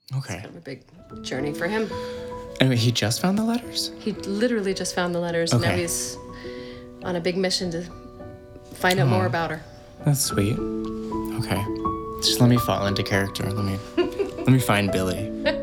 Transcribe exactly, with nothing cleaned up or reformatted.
Okay. It's kind of a big journey for him. Anyway, he just found the letters? He literally just found the letters. Okay. Now he's on a big mission to find out Oh. more about her. That's sweet. Okay. Just let me fall into character. Let me let me find Billy.